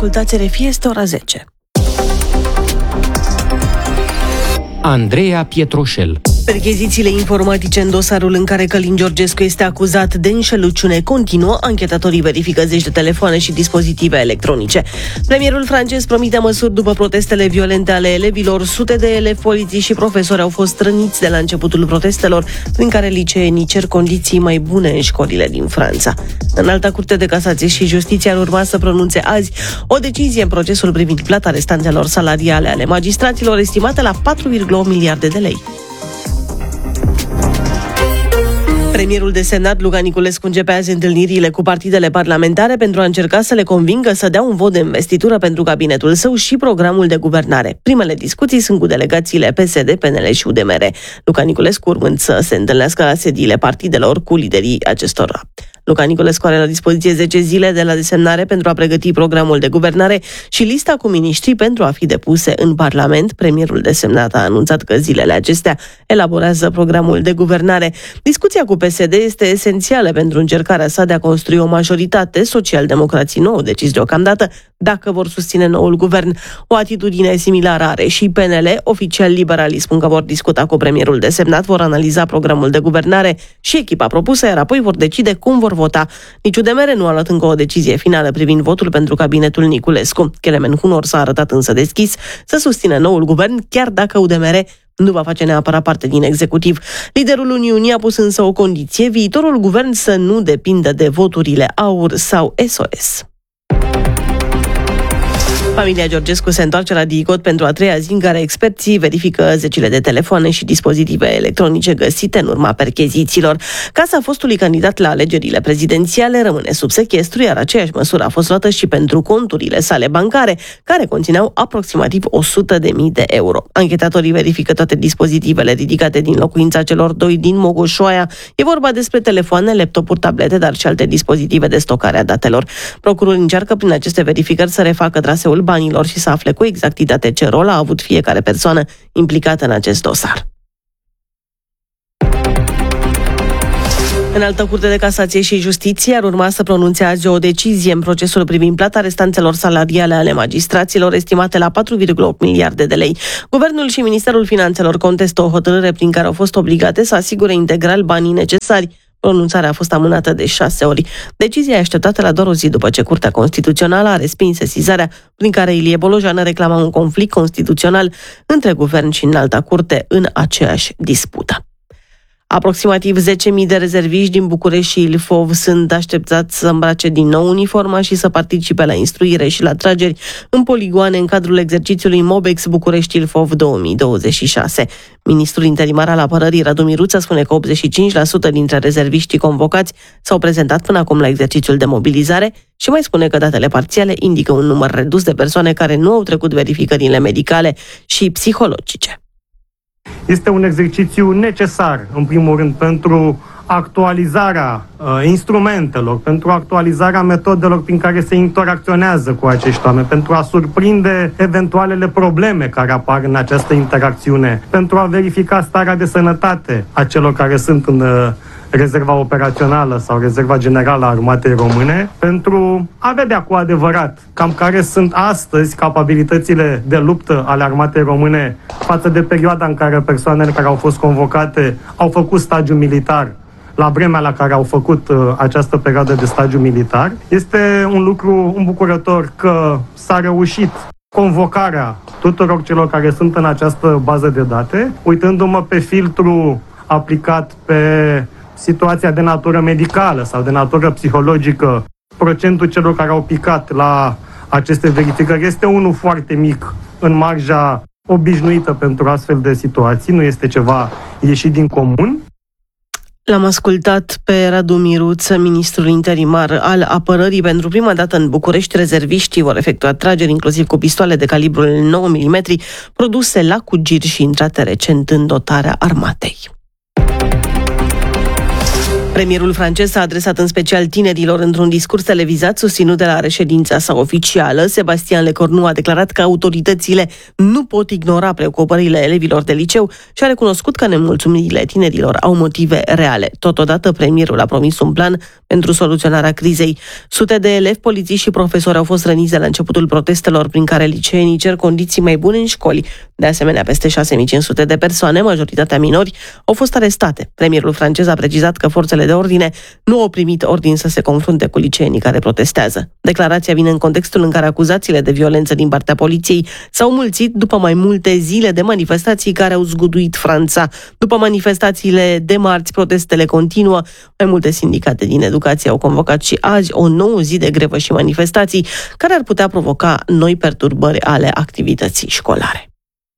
Ascultați RFI, este ora 10. Andreea Pietroșel. Perchezițiile informatice în dosarul în care Călin Georgescu este acuzat de înșelăciune continuă. Anchetatorii verifică zeci de telefoane și dispozitive electronice. Premierul francez promite măsuri după protestele violente ale elevilor. Sute de elevi, polițiști și profesori au fost răniți de la începutul protestelor, prin care liceenii cer condiții mai bune în școlile din Franța. Înalta Curte de Casație și Justiție ar urma să pronunțe azi o decizie în procesul privind plata restanțelor salariale ale magistraților, estimate la 4,8 miliarde de lei. Premierul desemnat Luca Niculescu începe azi întâlnirile cu partidele parlamentare pentru a încerca să le convingă să dea un vot de investitură pentru cabinetul său și programul de guvernare. Primele discuții sunt cu delegațiile PSD, PNL și UDMR. Luca Niculescu urmând să se întâlnească la sediile partidelor cu liderii acestora. Luca Niculescu are la dispoziție 10 zile de la desemnare pentru a pregăti programul de guvernare și lista cu miniștrii pentru a fi depuse în Parlament. Premierul desemnat a anunțat că zilele acestea elaborează programul de guvernare. Discuția cu PSD este esențială pentru încercarea sa de a construi o majoritate. Socialdemocrații nu au decis deocamdată dacă vor susține noul guvern. O atitudine similară are și PNL. Oficial liberalii spun că vor discuta cu premierul desemnat, vor analiza programul de guvernare și echipa propusă, iar apoi vor decide cum vor vota. Nici UDMR nu a luat încă o decizie finală privind votul pentru cabinetul Niculescu. Kelemen Hunor s-a arătat însă deschis să susțină noul guvern, chiar dacă UDMR nu va face neapărat parte din executiv. Liderul Uniunii a pus însă o condiție: viitorul guvern să nu depindă de voturile AUR sau SOS. Familia Georgescu se întoarce la DICOT pentru a treia zi în care experții verifică zecile de telefoane și dispozitive electronice găsite în urma perchezițiilor. Casa fostului candidat la alegerile prezidențiale rămâne sub sechestru, iar aceeași măsură a fost luată și pentru conturile sale bancare, care conțineau aproximativ 100.000 de euro. Anchetatorii verifică toate dispozitivele ridicate din locuința celor doi din Mogoșoaia. E vorba despre telefoane, laptopuri, tablete, dar și alte dispozitive de stocare a datelor. Procurorul încearcă prin aceste verificări să refacă traseul banilor și să afle cu exactitate ce rol a avut fiecare persoană implicată în acest dosar. Înaltă Curte de Casație și Justiție ar urma să pronunțe azi o decizie în procesul privind plata restanțelor salariale ale magistraților, estimate la 4,8 miliarde de lei. Guvernul și Ministerul Finanțelor contestă o hotărâre prin care au fost obligate să asigure integral banii necesari. Pronunțarea a fost amânată de 6 ori. Decizia e așteptată la doar o zi după ce Curtea Constituțională a respins sesizarea prin care Ilie Bolojan reclama un conflict constituțional între guvern și Înalta Curte în aceeași dispută. Aproximativ 10.000 de rezerviști din București și Ilfov sunt așteptați să îmbrace din nou uniforma și să participe la instruire și la trageri în poligoane în cadrul exercițiului Mobex București-Ilfov 2026. Ministrul interimar al Apărării, Radu Miruță, spune că 85% dintre rezerviștii convocați s-au prezentat până acum la exercițiul de mobilizare și mai spune că datele parțiale indică un număr redus de persoane care nu au trecut verificările medicale și psihologice. Este un exercițiu necesar, în primul rând, pentru actualizarea instrumentelor, pentru actualizarea metodelor prin care se interacționează cu acești oameni, pentru a surprinde eventualele probleme care apar în această interacțiune, pentru a verifica starea de sănătate a celor care sunt în rezerva operațională sau rezerva generală a Armatei Române, pentru a vedea cu adevărat cam care sunt astăzi capabilitățile de luptă ale Armatei Române față de perioada în care persoanele care au fost convocate au făcut stagiu militar la vremea la care au făcut această perioadă de stagiu militar. Este un lucru îmbucurător că s-a reușit convocarea tuturor celor care sunt în această bază de date, uitându-mă pe filtru aplicat pe situația de natură medicală sau de natură psihologică. Procentul celor care au picat la aceste verificări este unul foarte mic în marja obișnuită pentru astfel de situații, nu este ceva ieșit din comun. L-am ascultat pe Radu Miruță, ministrul interimar al Apărării. Pentru prima dată în București, rezerviștii vor efectua trageri inclusiv cu pistoale de calibrul 9 mm, produse la Cugir și intrate recent în dotarea armatei. Premierul francez s-a adresat în special tinerilor într-un discurs televizat susținut de la reședința sa oficială. Sébastien Lecornu a declarat că autoritățile nu pot ignora preocupările elevilor de liceu și a recunoscut că nemulțumirile tinerilor au motive reale. Totodată, premierul a promis un plan pentru soluționarea crizei. Sute de elevi, polițiști și profesori au fost răniți de la începutul protestelor prin care liceenii cer condiții mai bune în școli. De asemenea, peste 6500 de persoane, majoritatea minori, au fost arestate. Premierul francez a precizat că forțele de ordine nu au primit ordin să se confrunte cu liceenii care protestează. Declarația vine în contextul în care acuzațiile de violență din partea poliției s-au mulțit după mai multe zile de manifestații care au zguduit Franța. După manifestațiile de marți, protestele continuă. Mai multe sindicate din educație au convocat și azi o nouă zi de grevă și manifestații care ar putea provoca noi perturbări ale activității școlare.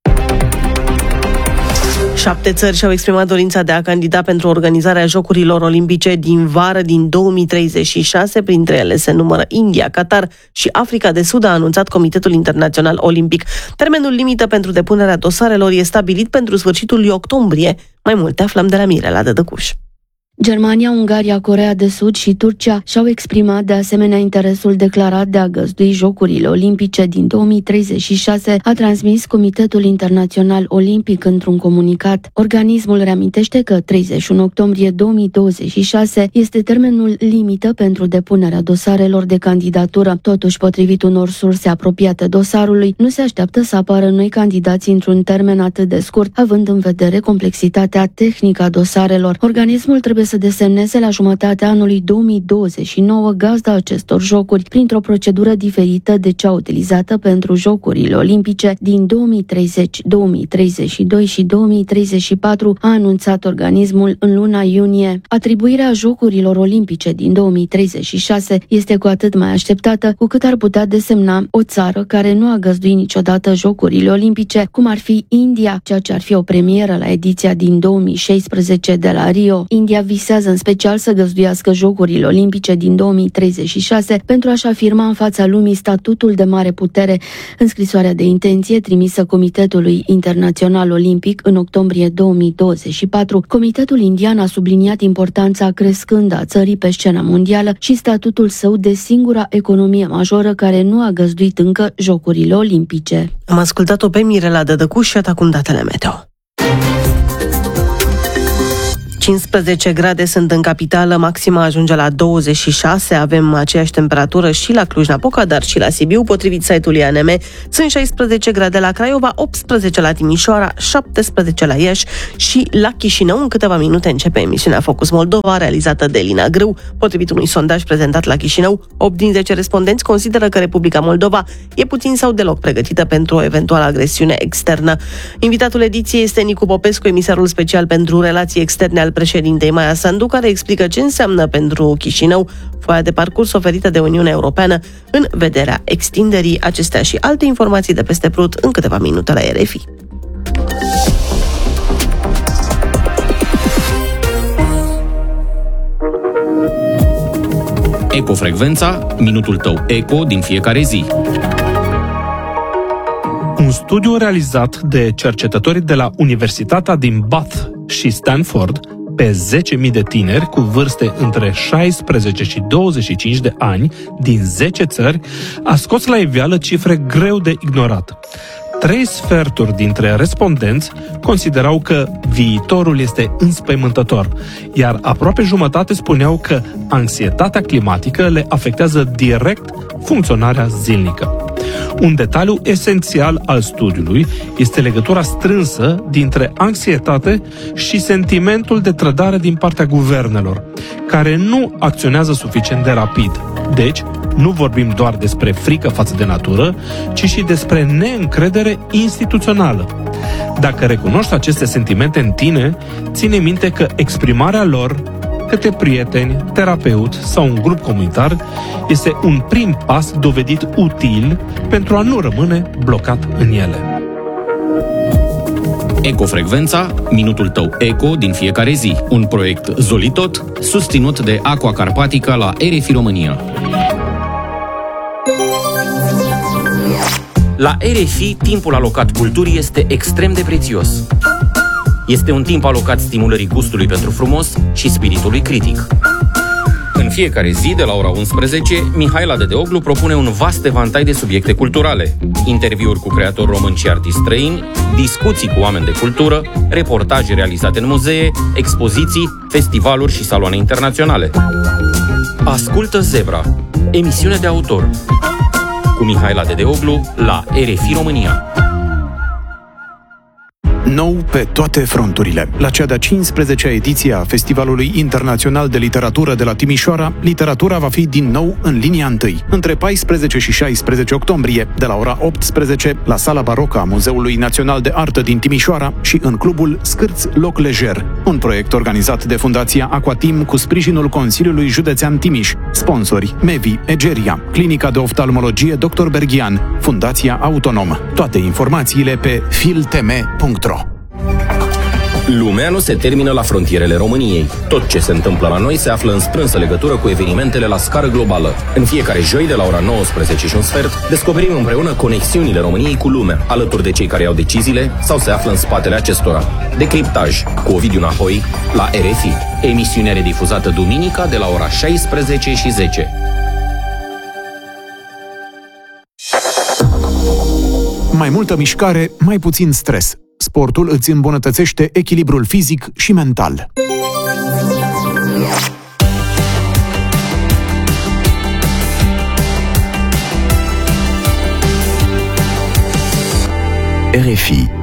7 țări și-au exprimat dorința de a candida pentru organizarea Jocurilor Olimpice din vară din 2036, printre ele se numără India, Qatar și Africa de Sud, a anunțat Comitetul Internațional Olimpic. Termenul limită pentru depunerea dosarelor e stabilit pentru sfârșitul lui octombrie. Mai multe aflăm de la Mirela Dădăcuș. Germania, Ungaria, Coreea de Sud și Turcia și-au exprimat de asemenea interesul declarat de a găzdui Jocurile Olimpice din 2036, a transmis Comitetul Internațional Olimpic într-un comunicat. Organismul reamintește că 31 octombrie 2026 este termenul limită pentru depunerea dosarelor de candidatură. Totuși, potrivit unor surse apropiate dosarului, nu se așteaptă să apară noi candidați într-un termen atât de scurt, având în vedere complexitatea tehnică a dosarelor. Organismul trebuie să desemneze la jumătatea anului 2029 gazda acestor jocuri printr-o procedură diferită de cea utilizată pentru Jocurile Olimpice din 2030, 2032 și 2034, a anunțat organismul în luna iunie. Atribuirea Jocurilor Olimpice din 2036 este cu atât mai așteptată cu cât ar putea desemna o țară care nu a găzduit niciodată Jocurile Olimpice, cum ar fi India, ceea ce ar fi o premieră la ediția din 2016 de la Rio. India visează în special să găzduiască Jocurile Olimpice din 2036 pentru a-și afirma în fața lumii statutul de mare putere. În scrisoarea de intenție trimisă Comitetului Internațional Olimpic în octombrie 2024, Comitetul Indian a subliniat importanța crescândă a țării pe scena mondială și statutul său de singura economie majoră care nu a găzduit încă Jocurile Olimpice. Am ascultat-o pe Mirela Dădăcuș și acum datele meteo. 15 grade sunt în capitală, maxima ajunge la 26, avem aceeași temperatură și la Cluj-Napoca, dar și la Sibiu, potrivit site-ului ANM. Sunt 16 grade la Craiova, 18 la Timișoara, 17 la Iași și la Chișinău. În câteva minute începe emisiunea Focus Moldova, realizată de Elina Grâu. Potrivit unui sondaj prezentat la Chișinău, 8 din 10 respondenți consideră că Republica Moldova e puțin sau deloc pregătită pentru o eventuală agresiune externă. Invitatul ediției este Nicu Popescu, emisarul special pentru relații externe al președintei Maia Sandu, care explică ce înseamnă pentru Chișinău foaia de parcurs oferită de Uniunea Europeană în vederea extinderii. Acestea și alte informații de peste Prut în câteva minute la RFI. Ecofrecvența, minutul tău eco din fiecare zi. Un studiu realizat de cercetătorii de la Universitatea din Bath și Stanford pe 10.000 de tineri cu vârste între 16 și 25 de ani din 10 țări a scos la iveală cifre greu de ignorat. 3/4 dintre respondenți considerau că viitorul este înspăimântător, iar aproape jumătate spuneau că anxietatea climatică le afectează direct funcționarea zilnică. Un detaliu esențial al studiului este legătura strânsă dintre anxietate și sentimentul de trădare din partea guvernelor, care nu acționează suficient de rapid. Deci, nu vorbim doar despre frică față de natură, ci și despre neîncredere instituțională. Dacă recunoști aceste sentimente în tine, ține minte că exprimarea lor către prieteni, terapeut sau un grup comunitar este un prim pas dovedit util pentru a nu rămâne blocat în ele. Ecofrecvența, minutul tău eco din fiecare zi. Un proiect Zolitot, susținut de Aqua Carpatica la RFI România. La RFI, timpul alocat culturii este extrem de prețios. Este un timp alocat stimulării gustului pentru frumos și spiritului critic. În fiecare zi, de la ora 11, Mihaela Dedeoglu propune un vast evantai de subiecte culturale, interviuri cu creatori români și artiști străini, discuții cu oameni de cultură, reportaje realizate în muzee, expoziții, festivaluri și saloane internaționale. Ascultă Zebra, emisiune de autor, cu Mihaela Dedeoglu la RFI România. Nou pe toate fronturile. La cea de-a 15-a ediție a Festivalului Internațional de Literatură de la Timișoara, literatura va fi din nou în linia întâi, între 14 și 16 octombrie, de la ora 18, la Sala Barocă a Muzeului Național de Artă din Timișoara și în clubul Scârți Loc Lejer, un proiect organizat de Fundația Aquatim cu sprijinul Consiliului Județean Timiș, sponsori Mevi, Egeria, Clinica de Oftalmologie Dr. Berghian, Fundația Autonom. Toate informațiile pe filtm.ro. Lumea nu se termină la frontierele României. Tot ce se întâmplă la noi se află în strânsă legătură cu evenimentele la scară globală. În fiecare joi, de la ora 19:15, descoperim împreună conexiunile României cu lumea, alături de cei care iau deciziile sau se află în spatele acestora. Decriptaj cu Ovidiu Nahoi la RFI. Emisiunea redifuzată duminica de la ora 16:10. Mai multă mișcare, mai puțin stres. Sportul îți îmbunătățește echilibrul fizic și mental. RFI